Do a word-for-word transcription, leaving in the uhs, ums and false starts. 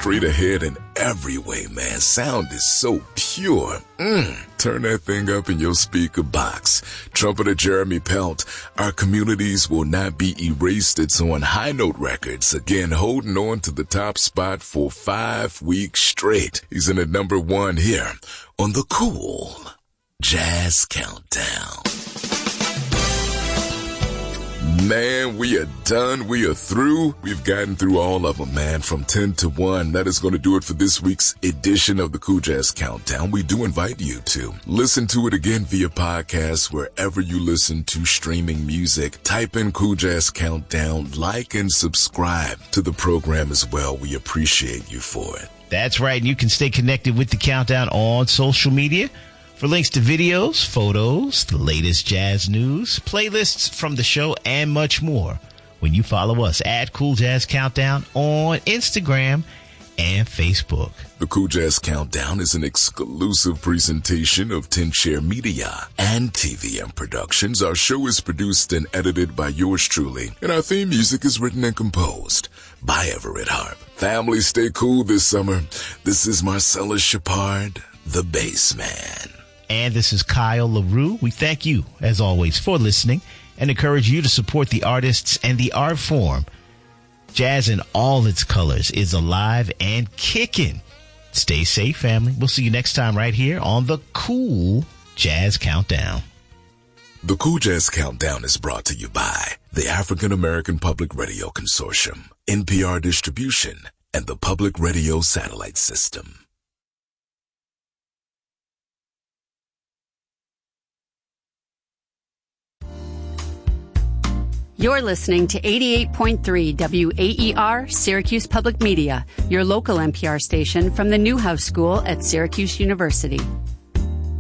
straight ahead in every way, man. Sound is so pure. Mm. Turn that thing up in your speaker box. Trumpeter Jeremy Pelt, our communities will not be erased. It's on High Note Records. Again, holding on to the top spot for five weeks straight. He's in at number one here on the Cool Jazz Countdown. Man, we are done. We are through. We've gotten through all of them, man, from ten to one. That is going to do it for this week's edition of the Cool Jazz Countdown. We do invite you to listen to it again via podcast wherever you listen to streaming music. Type in Cool Jazz Countdown, like and subscribe to the program as well. We appreciate you for it. That's right. You can stay connected with the Countdown on social media. For links to videos, photos, the latest jazz news, playlists from the show, and much more when you follow us at Cool Jazz Countdown on Instagram and Facebook. The Cool Jazz Countdown is an exclusive presentation of ten Share Media and T V M Productions. Our show is produced and edited by yours truly, and our theme music is written and composed by Everett Harp. Family, stay cool this summer. This is Marcellus Shepard, the bass man. And this is Kyle LaRue. We thank you, as always, for listening and encourage you to support the artists and the art form. Jazz in all its colors is alive and kicking. Stay safe, family. We'll see you next time right here on the Cool Jazz Countdown. The Cool Jazz Countdown is brought to you by the African American Public Radio Consortium, N P R Distribution, and the Public Radio Satellite System. You're listening to eighty-eight point three W A E R, Syracuse Public Media, your local N P R station from the Newhouse School at Syracuse University.